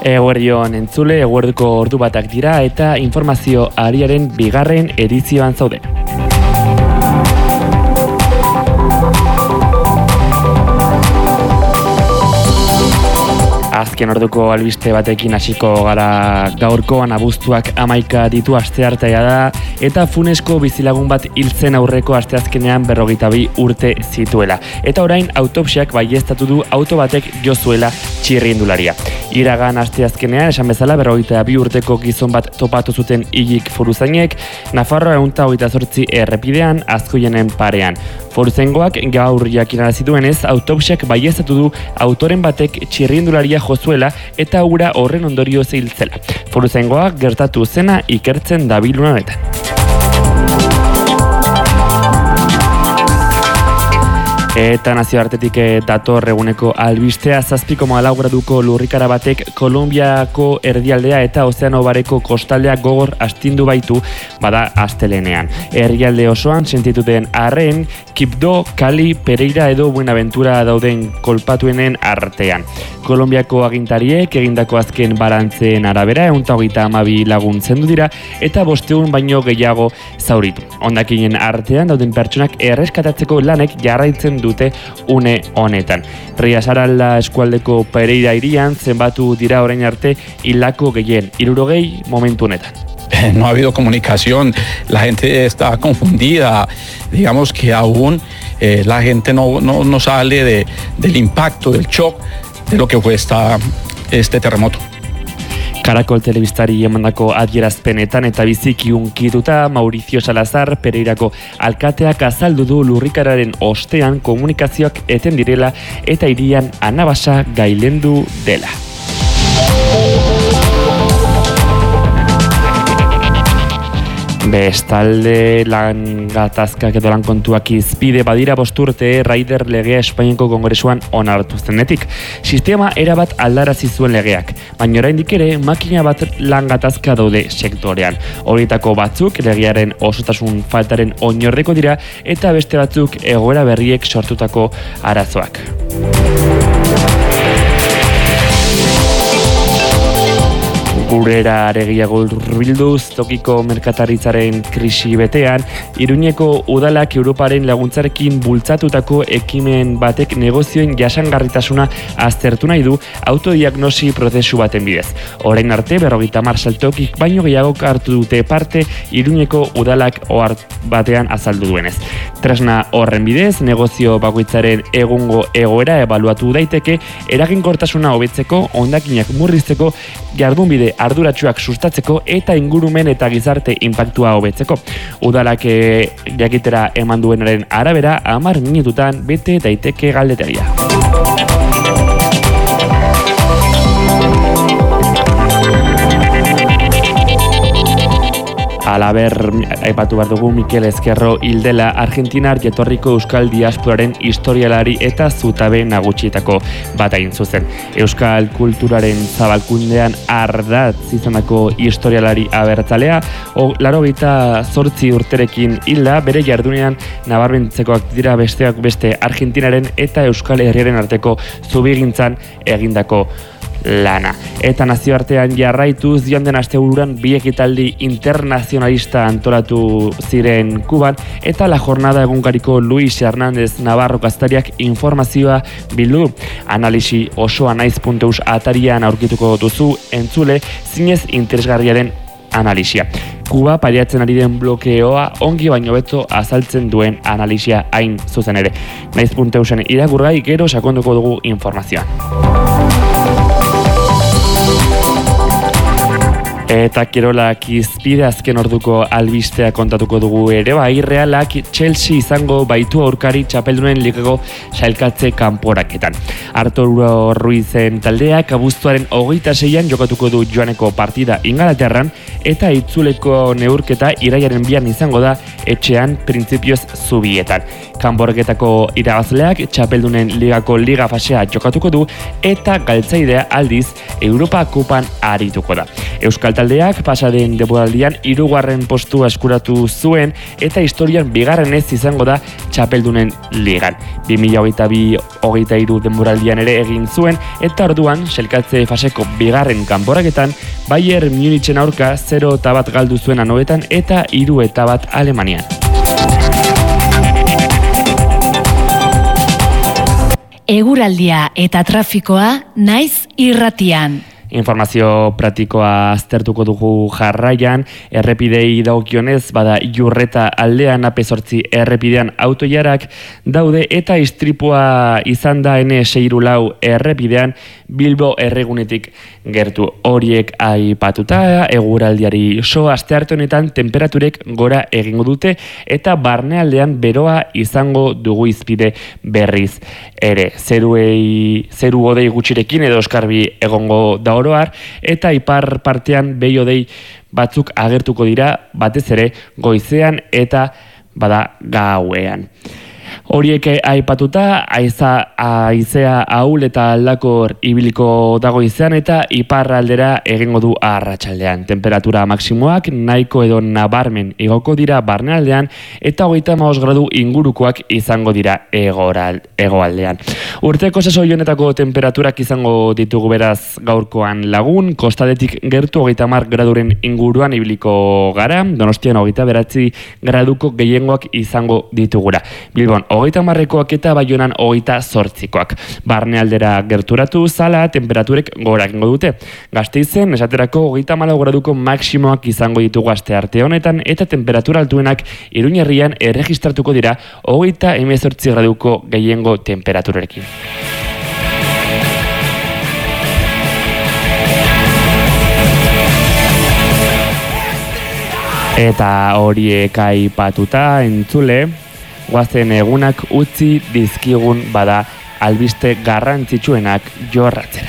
Eguerdion entzule, eguerdiko ordu batak dira eta informazio ariaren bigarren edizioan zaude. Azken orduko albiste batekin hasiko gara. Gaurkoan abuztuak 11 ditu asteartea da eta Funesko bizilagun bat hiltzen aurreko asteazkenean 42 urte zituela. Eta orain autopsiak baieztatu du auto batek jo zuela txirrindularia. Iragan asteazkenean esan bezala 42 urteko gizon bat topatu zuten hilik foruzainek Nafarroa 128 errepidean Azkoienen parean. Foruzaingoak gaur jakinarazi duenez, autopsiak baieztatu du autoren batek txirrindularia jozuela eta ura horren ondorioz hiltzela. Foruzaingoak gertatu zena ikertzen dabil honetan. Eta nazioartetik dator eguneko albistea 7,4 graduko lurrikara batek Kolonbiako erdialdea eta Ozeano Bareko kostaldea gogor astindu baitu bada astelenean. Herrialde osoan sentituten arren Quibdó, Cali, Pereira edo Buenaventura dauden kolpatuenen artean. Kolonbiako agintariek egindako azken balantzeen arabera 132 lagun zendu dira eta 500 baino gehiago zauritu. Hondakinen artean dauden pertsonak erreskatatzeko lanek jarraitzen dute une honetan. Rias Aralda eskualdeko Pereira hirian zenbatu dira orain arte hildako gehien, 60 momentu honetan. No ha habido comunicación, la gente está confundida, digamos que aún la gente no sale del impacto, del shock de lo que fue este terremoto. Caracol telebistari emandako adierazpenetan eta biziki unkituta Mauricio Salazar Pereirako alkateak azaldu du lurrikararen ostean komunikazioak eten direla eta hirian anabasa gailendu dela. Bestalde lan gatazkak edo lan kontuak izpide badira 5 urte Raider legea Espainiako Kongresuan onartu zenetik. Sistema erabat aldarazi zuen legeak, baina oraindik ere makina bat lan gatazka daude sektorean. Horietako batzuk legearen osotasun faltaren oinorreko dira eta beste batzuk egoera berriek sortutako arazoak. Gurera aregiago hurbilduz, tokiko merkataritzaren krisi betean, Iruñeko udalak Europaren laguntzarekin bultzatutako ekimen batek negozioen jasangarritasuna aztertu nahi du autodiagnosi prozesu baten bidez. Orain arte 50 saltokik baino gehiago hartu dute parte Iruñeko udalak ohar batean azaldu duenez. Tresna horren bidez, negozio bakoitzaren egungo egoera ebaluatu daiteke, eraginkortasuna hobetzeko, hondakinak murrizteko, jardunbide arduratsuak sustatzeko eta ingurumen eta gizarte inpaktua hobetzeko. Udalak jakitera eman duenaren arabera 10 minututan bete daiteke galdetegia. Alaber, aipatu behar dugu Mikel Ezkerro hildela Argentinar jatorriko euskal diasporaren historialari eta zutabe nagusietako bat egin zuzen. Euskal kulturaren zabalkundean ardatz izandako historialari abertzalea, 88 urterekin hilda, bere jardunean nabarmentzekoak dira besteak beste Argentinaren eta Euskal Herriaren arteko zubigintzan egindako lana. Eta nazioartean jarraituz joan den asteburuan 2 ekitaldi internazionalista antolatu ziren Kuban eta La Jornada egunkariko Luis Hernández Navarro kaztariak informazioa bildu du. Analisi osoa naiz.eus atarian aurkituko duzu entzule zinez interesgarria den analisia. Kuba paliatzen ari den blokeoa ongi baino beto azaltzen duen analisia hain zuzen ere. Naiz.eusen irakurgai gero sakonduko dugu informazioan. Eta kirolak izpide azken orduko albistea kontatuko dugu ere, Realak Chelsea izango baitu aurkari txapeldunen ligako sailkatze kanporaketan. Arturo Ruizen taldeak abuztuaren 26an jokatuko du joaneko partida Ingalaterran eta itzuleko neurketa iraiaren 2an izango da etxean printzipioz zubietan. Kanporaketako irabazleak txapeldunen ligako liga fasea jokatuko du eta galtzaidea aldiz Europa Kupan arituko da. Euskal Euskaltaldeak pasaden denboraldian 3. postua eskuratu zuen eta historian bigarrenez izango da txapeldunen ligan. 2022-23 denboraldian ere egin zuen eta orduan sailkatze faseko bigarren kanporaketan Bayern Munichen aurka 0-1 galdu zuen Hanovetan eta 3-1 Alemanian. Eguraldia eta trafikoa naiz irratian. Informazio praktikoa aztertuko dugu jarraian, errepidei dagokionez bada Iurreta aldean AP8 errepidean autoilarak daude eta istripua izan da N634 errepidean Bilbo erregunetik gertu. Horiek aipatuta eguraldiari astearte honetan temperaturek gora egingo dute eta barnealdean beroa izango dugu izpide berriz ere. Zeru hodei gutxirekin edo oskarbi egongo da oroar, eta ipar partean behi-hodei batzuk agertuko dira, batez ere goizean eta bada gauean. Horiek aipatuta, haizea ahul eta aldakor ibiliko dago izan eta iparraldera egingo du arratsaldean. Temperatura maksimoak nahiko edo nabarmen igoko dira barnealdean eta 35 gradu ingurukoak izango dira hegoaldean. Urteko sasoi honetako temperaturak izango ditugu beraz gaurkoan lagun, kostadetik gertu 30 graduren inguruan ibiliko gara, Donostian 29 graduko gehiengoak izango ditugura. Bilbon 30koak eta Baionan 28koak. Barnealdera gerturatu zala temperaturek gora egingo dute. Gasteizen esaterako 34 graduko maksimoak izango ditugu astearte honetan eta temperatura altuenak Iruñerrian erregistratuko dira 38 graduko gehiengo temperaturekin. Eta horiek aipatuta entzule, goazen egunak utzi dizkigun bada albiste garrantzitsuenak jorratzera.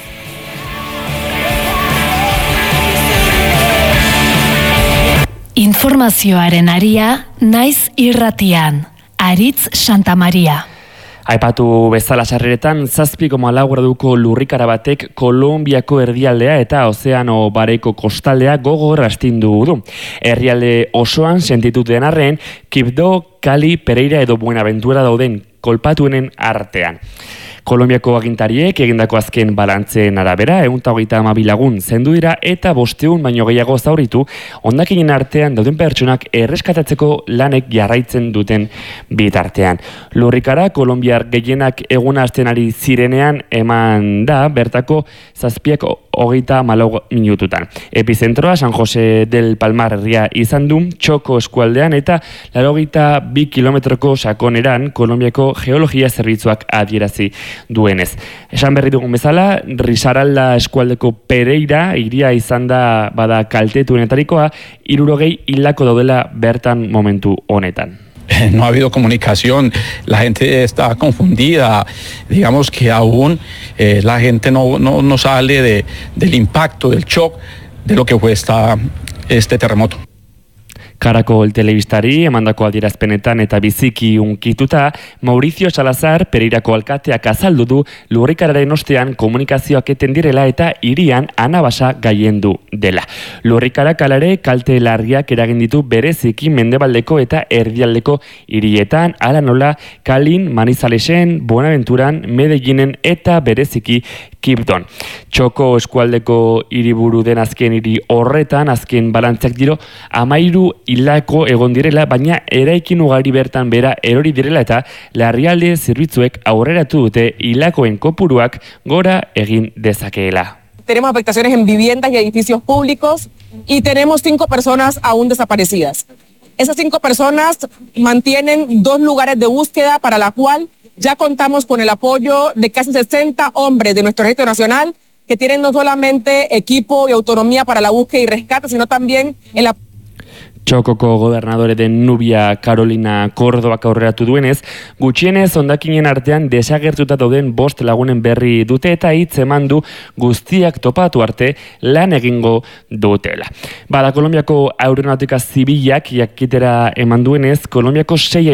Informazioaren aria naiz irratian. Aritz Santa Maria. Aipatu bezala sarreretan 7,4 graduko lurrikara batek Kolonbiako erdialdea eta Ozeano Bareko kostaldea gogor astindu du. Herrialde osoan sentitu den arren, Quibdó, Cali, Pereira edo Buenaventura dauden kolpatuenen artean. Kolonbiako agintariek egindako azken balantzeen arabera 132 lagun zendu dira eta 500 baino gehiago zauritu hondakinen artean dauden pertsonak erreskatatzeko lanek jarraitzen duten bitartean. Lurrikara Kolonbiar gehienak eguna hasten ari zirenean eman da bertako 7:34 minututan. Epizentroa San Jose del Palmar herria izan du Txoko eskualdean eta 82 kilometroko sakoneran Kolonbiako geologia zerbitzuak adierazi duenez. Esan berri dugun bezala, Risaralda eskualdeko Pereira hiria izan da bada kaltetuenetarikoa 60 hildako daudela bertan momentu honetan. No ha habido comunicación, la gente está confundida, digamos que aún la gente no sale del impacto, del shock de lo que fue este terremoto. Karakol telebistari emandako adierazpenetan eta biziki unkituta, Mauricio Salazar Pereirako alkateak azaldu du lurrikararen ostean komunikazioak eten direla eta hirian anabasa gaiendu dela. Lurrikarak alare kalte larriak eragin ditu bereziki mendebaldeko eta erdialdeko hirietan, hala nola Kalin, Manizalesen, Buenaventuran, Medellinen eta bereziki Quibdón. Txoko eskualdeko hiriburu den azken hiri horretan azken balantziak diro 13 hildako egon direla, baina eraikin ugari bertan bera erori direla eta larrialde zerbitzuek aurreratu dute hildakoen kopuruak gora egin dezakeela. Tenemos afectaciones en viviendas y edificios públicos y tenemos 5 personas aún desaparecidas. Esas 5 personas mantienen 2 lugares de búsqueda para la cual ya contamos con el apoyo de casi 60 hombres de nuestro ejército nacional que tienen no solamente equipo y autonomía para la búsqueda y rescate, sino también el apoyo. Txokoko gobernadore den Nubia Carolina Cordobak aurreratu duenez, gutxienez hondakinen artean desagertuta dauden 5 lagunen berri dute eta hitz eman du guztiak topatu arte lan egingo dutela. Bada Kolonbiako aeronautika zibilak jakitera eman duenez, Kolonbiako 6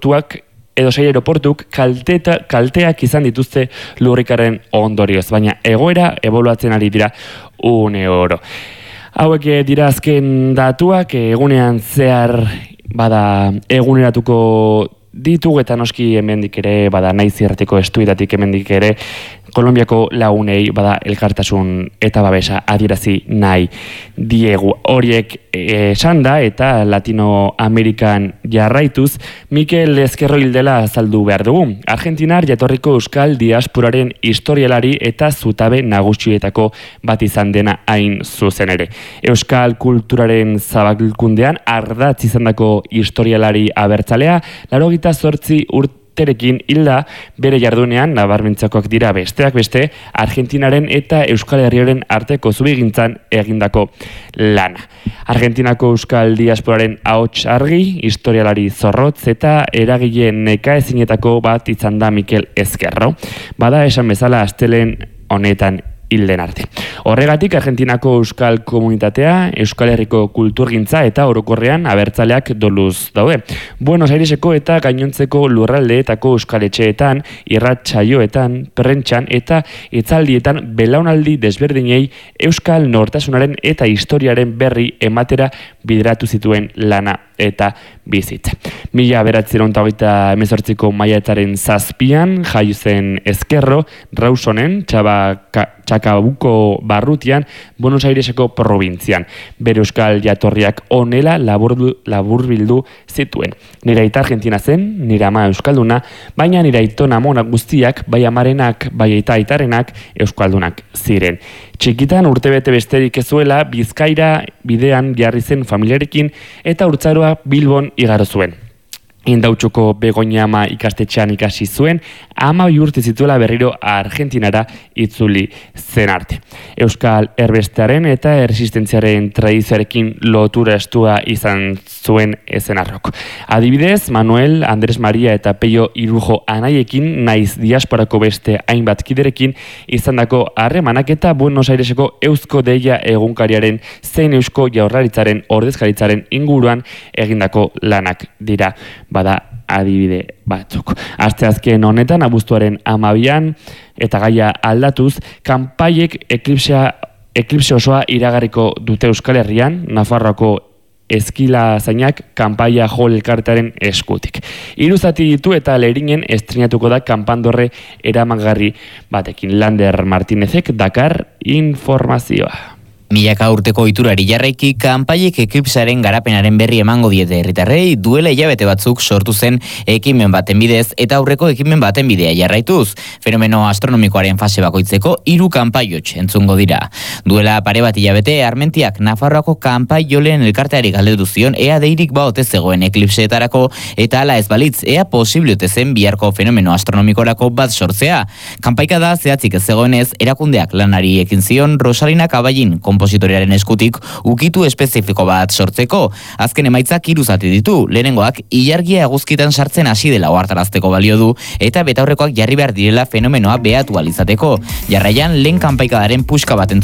aeroportuk kalteak izan dituzte lurrikaren ondorioz, baina egoera ebaluatzen ari dira une oro. Hauek dira azken datuak, egunean zehar bada eguneratuko ditugu eta noski hemendik ere bada Naiz Irratiko estudiatik hemendik ere Kolonbiako lagunei bada elkartasun eta babesa adierazi nahi diegu. Horiek esan da eta Latinoamerikan jarraituz Mikel Ezquerro hildela azaldu behar dugu. Argentinar jatorriko euskal diasporaren historialari eta zutabe nagusietako bat izan dena hain zuzen ere. Euskal kulturaren zabalkundean ardatz izandako historialari abertzalea 88 urterekin hilda bere jardunean nabarmentzakoak dira besteak beste Argentinaren eta Euskal Herriaren arteko zubigintzan egindako lana. Argentinako euskal diasporaren ahots argi, historialari zorrotz eta eragile nekaezinetako bat izan da Mikel Ezquerro. Bada esan bezala astelehen honetan hilden arte. Horregatik Argentinako euskal komunitatea, Euskal Herriko kulturgintza eta orokorrean abertzaleak doluz daude. Buenos Aireseko eta gainontzeko lurraldeetako euskal etxeetan, irratsaioetan, prentsan eta hitzaldietan belaunaldi desberdinei euskal nortasunaren eta historiaren berri ematera bideratu zituen lana eta bizitza. 1928ko maiatzaren 7an jaio zen Ezquerro Rausonen Txakabuko barrutian Buenos Aireseko probintzian. Bere euskal jatorriak honela laburbildu zituen. Nire aita Argentina zen, nire ama euskalduna, baina nire aitona amonak guztiak, bai amarenak, bai aita aitarenak euskaldunak ziren. Txikitan urtebete besterik ezuela Bizkaira bidean jarri zen familiarekin eta urtzaroa Bilbon igaro zuen. Indautxoko Begoña ama ikastetxean ikasi zuen, 12 urte zituela berriro Argentinara itzuli zen arte. Euskal erbestearen eta erresistentziaren tradizioarekin lotura estua izan zuen ezenarrok. Adibidez, Manuel, Andres Maria eta Peio Irujo anaiekin naiz diasporako beste hainbat kiderekin izandako harremanak eta Buenos Aireseko Eusko Deia egunkariaren zein Eusko Jaurlaritzaren ordezkaritzaren inguruan egindako lanak dira. Bada adibide batzuk. Asteazken honetan, abuztuaren 12an eta gaia aldatuz, kanpaiek eklipse osoa iragarriko dute Euskal Herrian, Nafarroako Eskila zainak kanpaia jo elkartearen eskutik. 3 zati ditu eta Lerinen estrenatuko da kanpandorre eramangarri batekin. Lander Martinezek dakar informazioa. Milaka urteko ohiturari jarraiki kanpaiek eklipsaren garapenaren berri emango diete herritarrei duela hilabete batzuk sortu zen ekimen baten bidez eta aurreko ekimen baten bidea jarraituz. Fenomeno astronomikoaren fase bakoitzeko 3 kanpaiots entzungo dira. Duela pare bat hilabete Armentiak Nafarroako kanpaiolen elkarteari galdetu zion ea deirik baote zegoen eklipseetarako eta hala ez balitz ea posible ote zen biharko fenomeno astronomikorako bat sortzea. Kanpaika da zehatzik ez zegoenez erakundeak lanari ekin zion Rosalina Caballin konpositorearen eskutik ukitu espezifiko bat sortzeko. Azken emaitzak 3 zati ditu. Lehenengoak ilargia eguzkitan sartzen hasi dela ohartarazteko balio du eta betaurrekoak jarri behar direla fenomenoa behatu alizateko. Jarraian lehen kanpaikadaren puska bat